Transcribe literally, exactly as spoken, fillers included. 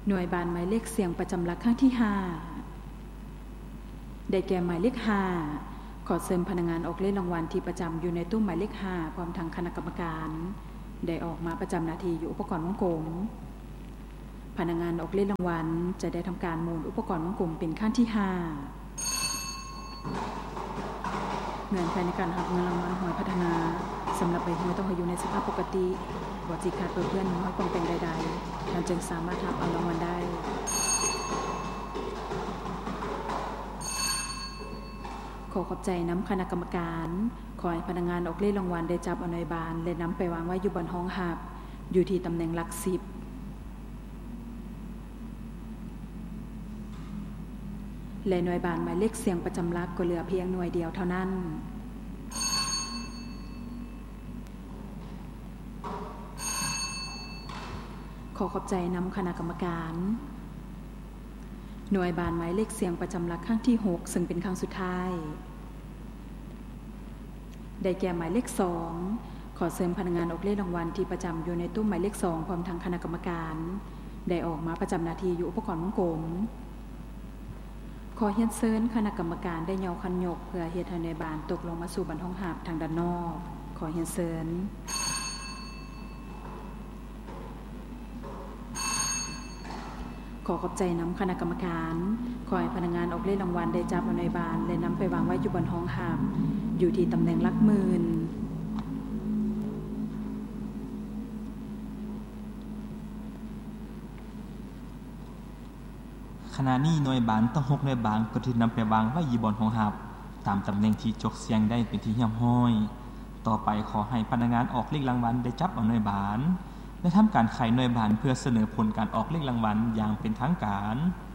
หน่วยบานหมายเลขเสียงประจำหลักครั้งที่ห้าได้แก่หมายเลขห้าขอเชิญพนักงานออกเลขรางวัลที่ประจำอยู่ในตู้หมายเลขห้าพร้อมทางคณะกรรมการได้ออกมาประจำหน้าที่อยู่อุปกรณ์วงกลมพนักงานออกเลขรางวัลจะได้ทำการหมุนอุปกรณ์วงกลมเป็นขั้นที่ห้าเงื่อนไขในการหักเงินรางวัลหวยพัฒนาสำหรับใบหวยต้องอยู่ในสภาพปกติบ่จิขาดเปื้อนเปื้อนน้อยปนเป็นใดๆมันจึงสามารถทำเอารางวัลได้ขอขอบใจน้ำคณะกรรมการขอให้พนักงานออกเลขรางวัลได้จับเอาหน่วยบานและนำไปวางไว้อยู่บนห้องหับอยู่ที่ตำแหน่งหลักสิบและหน่วยบานหมายเลขเสียงประจำหลักก็เหลือเพียงหน่วยเดียวเท่านั้นขอขอบใจนำคณะกรรมการหน่วยบานหมายเลขเสียงประจำหลักครั้งที่หกซึ่งเป็นครั้งสุดท้ายได้แก่หมายเลขสองขอเชิญพนักงานออกเลขรางวัลที่ประจำอยู่ในตู้หมายเลขสองพร้อมทางคณะกรรมการได้ออกมาประจำหน้าที่อยู่อุปกรณ์วงกลมขอเฮียนเชิญคณะกรรมการได้เหยาคันยกเพื่อเฮ็ดให้หน่วยบานตกลงมาสู่บรรห้องหับทางด้านนอกขอเฮียนเชิญขอขอบใจน้ำคณะกรรมการขอให้พนักงานออกเลขรางวัลได้จับเอาหน่วยบานและนำไปวางไว้อยู่บนห้องหับอยู่ที่ตำแหน่งหลักหมื่นขณะนี้หน่วยบานต้องหกหน่วยบานก็ถูกนำไปวางไว้อยู่บนห้องหับตามตำแหน่งที่จกเสียงได้เป็นที่เรียบร้อยต่อไปขอให้พนักงานออกเลขรางวัลได้จับเอาหน่วยบานและทำการไขหน่วยบานเพื่อเสนอผลการออกเลขรางวัลอย่างเป็นทางการ